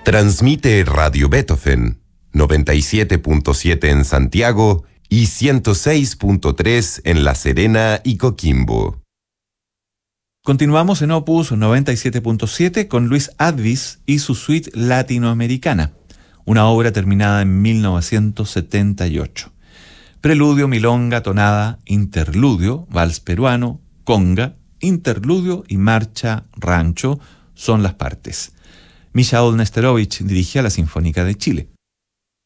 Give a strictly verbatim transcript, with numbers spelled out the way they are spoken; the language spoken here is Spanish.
Transmite Radio Beethoven, noventa y siete punto siete en Santiago y ciento seis punto tres en La Serena y Coquimbo. Continuamos en Opus noventa y siete punto siete con Luis Advis y su suite latinoamericana, una obra terminada en mil novecientos setenta y ocho. Preludio, milonga, tonada, interludio, vals peruano, conga, interludio y marcha rancho son las partes. Mijaol Nesterovich dirigía la Sinfónica de Chile.